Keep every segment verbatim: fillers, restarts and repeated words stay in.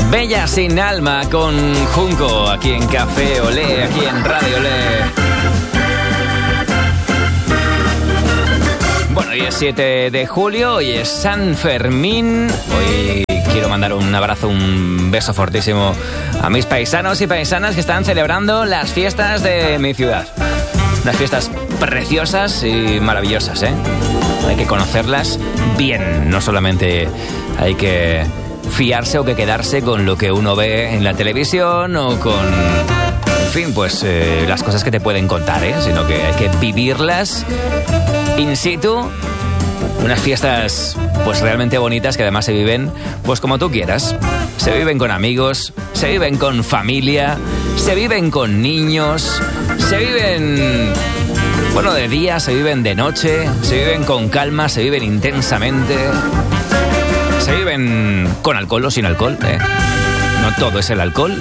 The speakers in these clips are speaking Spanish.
Bella sin alma con Junco, aquí en Café Olé, aquí en Radio Olé. Bueno, hoy es siete de julio, hoy es San Fermín. Hoy quiero mandar un abrazo, un beso fortísimo a mis paisanos y paisanas que están celebrando las fiestas de mi ciudad. Unas fiestas preciosas y maravillosas, ¿eh? Hay que conocerlas bien, no solamente hay que fiarse o que quedarse con lo que uno ve en la televisión o con, en fin, pues eh, las cosas que te pueden contar, ¿eh? Sino que hay que vivirlas in situ. Unas fiestas pues realmente bonitas que además se viven pues como tú quieras. Se viven con amigos, se viven con familia, se viven con niños, se viven, bueno, de día, se viven de noche, se viven con calma, se viven intensamente. Se viven con alcohol o sin alcohol, ¿eh? No todo es el alcohol,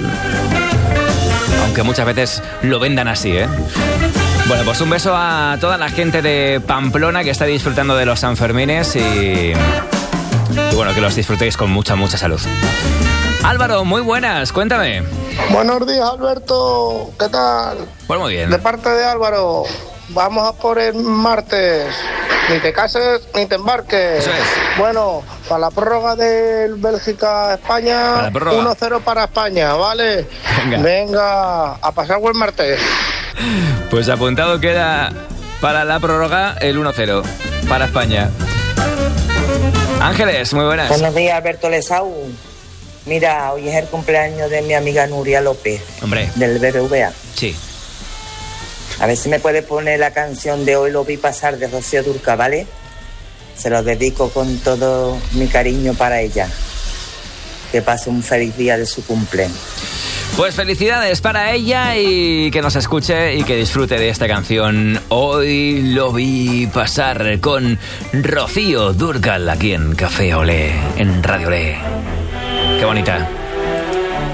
aunque muchas veces lo vendan así, ¿eh? Bueno, pues un beso a toda la gente de Pamplona que está disfrutando de los Sanfermines y, y bueno, que los disfrutéis con mucha, mucha salud. Álvaro, muy buenas, cuéntame. Buenos días, Alberto, ¿qué tal? Pues muy bien. De parte de Álvaro, vamos a por el martes. Ni te cases ni te embarques. Eso es. Bueno, para la prórroga del Bélgica-España, uno cero para España, ¿vale? Venga. Venga, a pasar buen martes. Pues apuntado queda para la prórroga el uno cero para España. Ángeles, muy buenas. Buenos días, Alberto Lesau. Mira, hoy es el cumpleaños de mi amiga Nuria López. Hombre. Del B B V A. Sí. A ver si me puede poner la canción de Hoy lo vi pasar de Rocío Dúrcal, ¿vale? Se lo dedico con todo mi cariño para ella. Que pase un feliz día de su cumple. Pues felicidades para ella y que nos escuche y que disfrute de esta canción. Hoy lo vi pasar con Rocío Dúrcal aquí en Café Olé, en Radio Olé. Qué bonita.